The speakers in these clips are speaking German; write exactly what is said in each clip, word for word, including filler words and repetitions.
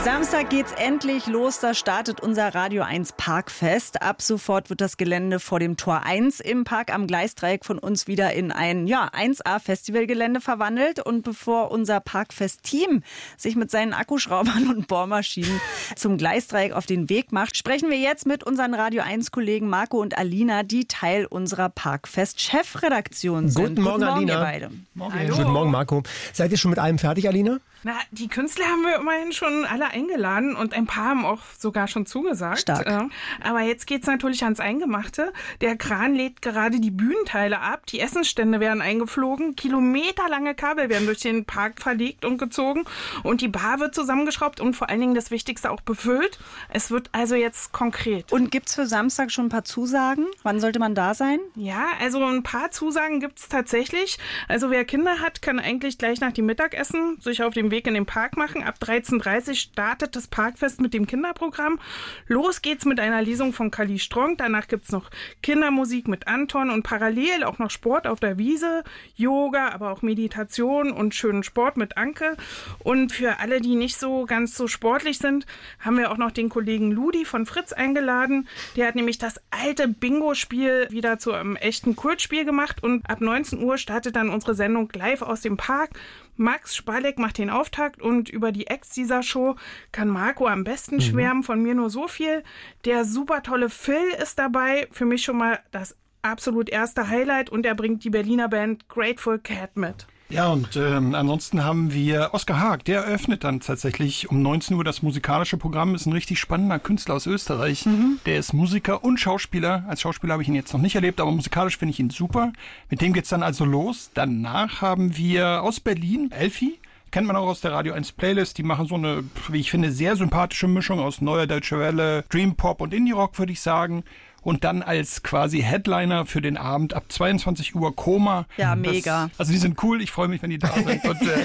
Samstag geht's endlich los, da startet unser Radio eins Parkfest. Ab sofort wird das Gelände vor dem Tor eins im Park am Gleisdreieck von uns wieder in ein ja, eins A Festivalgelände verwandelt. Und bevor unser Parkfest-Team sich mit seinen Akkuschraubern und Bohrmaschinen zum Gleisdreieck auf den Weg macht, sprechen wir jetzt mit unseren Radio eins Kollegen Marco und Alina, die Teil unserer Parkfest-Chefredaktion sind. Guten Morgen, Guten Morgen, Alina. ihr beide. Morgen. Guten Morgen, Marco. Seid ihr schon mit allem fertig, Alina? Na, die Künstler haben wir immerhin schon alle eingeladen und ein paar haben auch sogar schon zugesagt. Stark. Äh, aber jetzt geht's natürlich ans Eingemachte. Der Kran lädt gerade die Bühnenteile ab, die Essensstände werden eingeflogen, kilometerlange Kabel werden durch den Park verlegt und gezogen und die Bar wird zusammengeschraubt und vor allen Dingen das Wichtigste auch befüllt. Es wird also jetzt konkret. Und gibt's für Samstag schon ein paar Zusagen? Wann sollte man da sein? Ja, also ein paar Zusagen gibt's tatsächlich. Also wer Kinder hat, kann eigentlich gleich nach dem Mittagessen sich auf den Weg in den Park machen. Ab dreizehn Uhr dreißig startet das Parkfest mit dem Kinderprogramm. Los geht's mit einer Lesung von Kali Strong. Danach gibt's noch Kindermusik mit Anton und parallel auch noch Sport auf der Wiese, Yoga, aber auch Meditation und schönen Sport mit Anke. Und für alle, die nicht so ganz so sportlich sind, haben wir auch noch den Kollegen Ludi von Fritz eingeladen. Der hat nämlich das alte Bingo-Spiel wieder zu einem echten Kultspiel gemacht und ab neunzehn Uhr startet dann unsere Sendung live aus dem Park. Max Spalek macht den Auftakt und über die Acts dieser Show kann Marco am besten mhm. schwärmen. Von mir nur so viel. Der super tolle Phil ist dabei. Für mich schon mal das absolut erste Highlight und er bringt die Berliner Band Grateful Cat mit. Ja, und ähm, ansonsten haben wir Oskar Haag, der eröffnet dann tatsächlich um neunzehn Uhr das musikalische Programm, ist ein richtig spannender Künstler aus Österreich. Mhm. Der ist Musiker und Schauspieler. Als Schauspieler habe ich ihn jetzt noch nicht erlebt, aber musikalisch finde ich ihn super. Mit dem geht's dann also los. Danach haben wir aus Berlin Elfi. Kennt man auch aus der Radio eins Playlist. Die machen so eine, wie ich finde, sehr sympathische Mischung aus neuer Deutsche Welle, Dream Pop und Indie Rock, würde ich sagen. Und dann als quasi Headliner für den Abend ab zweiundzwanzig Uhr Koma. Ja, mega. Das, also die sind cool, ich freue mich, wenn die da sind. Und, äh,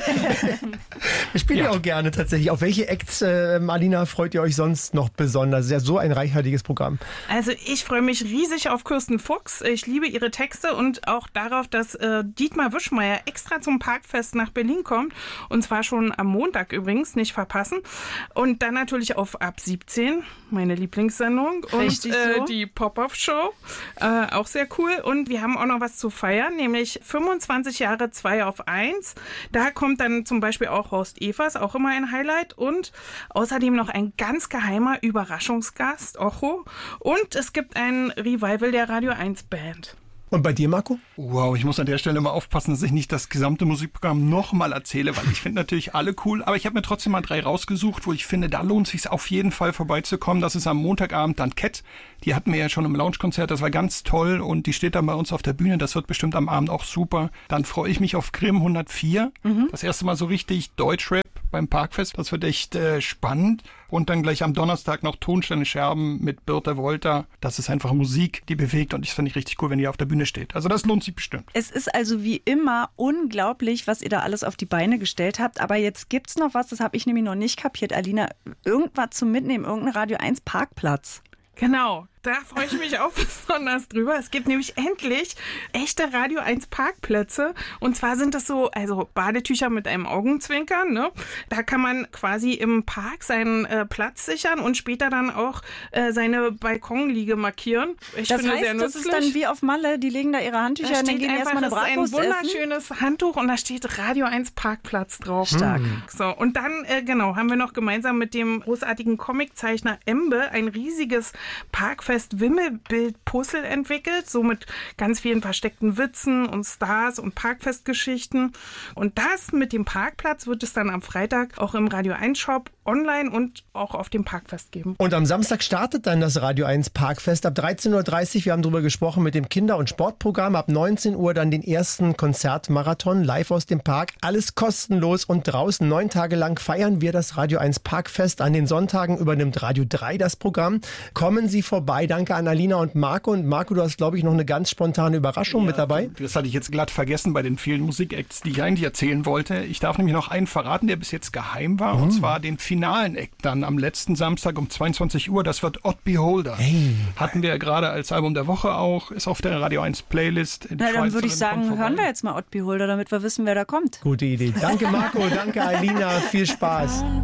ich spiele ja auch gerne tatsächlich. Auf welche Acts, äh, Alina, freut ihr euch sonst noch besonders? Das ist ja so ein reichhaltiges Programm. Also ich freue mich riesig auf Kirsten Fuchs. Ich liebe ihre Texte und auch darauf, dass äh, Dietmar Wischmeier extra zum Parkfest nach Berlin kommt. Und zwar schon am Montag übrigens, nicht verpassen. Und dann natürlich auf Ab siebzehn, meine Lieblingssendung. Richtig und äh, so. die Pop-Up-Show, äh, auch sehr cool. Und wir haben auch noch was zu feiern, nämlich fünfundzwanzig Jahre zwei auf eins. Da kommt dann zum Beispiel auch Horst Evers, auch immer ein Highlight. Und außerdem noch ein ganz geheimer Überraschungsgast, Ocho. Und es gibt ein Revival der Radio eins Band. Und bei dir, Marco? Wow, ich muss an der Stelle mal aufpassen, dass ich nicht das gesamte Musikprogramm nochmal erzähle, weil ich finde natürlich alle cool, aber ich habe mir trotzdem mal drei rausgesucht, wo ich finde, da lohnt es sich auf jeden Fall vorbeizukommen. Das ist am Montagabend dann Cat. Die hatten wir ja schon im Lounge-Konzert, das war ganz toll und die steht dann bei uns auf der Bühne, das wird bestimmt am Abend auch super. Dann freue ich mich auf Grimm hundertvier, mhm. das erste Mal so richtig Deutschrap beim Parkfest, das wird echt äh, spannend. Und dann gleich am Donnerstag noch Tonsteine Scherben mit Birte Wolter. Das ist einfach Musik, die bewegt und das finde ich richtig cool, wenn die auf der Bühne steht. Also das lohnt sich bestimmt. Es ist also wie immer unglaublich, was ihr da alles auf die Beine gestellt habt. Aber jetzt gibt's noch was, das habe ich nämlich noch nicht kapiert, Alina. Irgendwas zum Mitnehmen, irgendein Radio eins Parkplatz. Genau. Da freue ich mich auch besonders drüber. Es gibt nämlich endlich echte Radio eins Parkplätze. Und zwar sind das so, also Badetücher mit einem Augenzwinkern. Ne? Da kann man quasi im Park seinen äh, Platz sichern und später dann auch äh, seine Balkonliege markieren. Ich das finde heißt, sehr das nützlich. ist dann wie auf Malle, die legen da ihre Handtücher da und dann steht gehen die einfach, erstmal eine das ist ein Bratwurst wunderschönes essen. Handtuch und da steht Radio eins Parkplatz drauf. Stark. So, und dann, äh, genau, haben wir noch gemeinsam mit dem großartigen Comiczeichner Embe ein riesiges Parkfest-Wimmelbild Puzzle entwickelt, so mit ganz vielen versteckten Witzen und Stars und Parkfestgeschichten. Und das mit dem Parkplatz wird es dann am Freitag auch im Radio eins Shop online und auch auf dem Parkfest geben. Und am Samstag startet dann das Radio eins Parkfest ab dreizehn Uhr dreißig. Wir haben darüber gesprochen mit dem Kinder- und Sportprogramm. Ab neunzehn Uhr dann den ersten Konzertmarathon live aus dem Park. Alles kostenlos und draußen. Neun Tage lang feiern wir das Radio eins Parkfest. An den Sonntagen übernimmt Radio drei das Programm. Kommen Sie vorbei. Danke an Alina und Marco. Und Marco, du hast, glaube ich, noch eine ganz spontane Überraschung ja, mit dabei. Das hatte ich jetzt glatt vergessen bei den vielen Musikacts, die ich eigentlich erzählen wollte. Ich darf nämlich noch einen verraten, der bis jetzt geheim war. Oh. Und zwar den finalen Act dann am letzten Samstag um zweiundzwanzig Uhr. Das wird Odd Beholder. Hey. Hatten wir ja gerade als Album der Woche auch. Ist auf der Radio eins Playlist. Na, dann würde ich sagen, hören wir jetzt mal Odd Beholder, damit wir wissen, wer da kommt. Gute Idee. Danke Marco, danke Alina. Viel Spaß.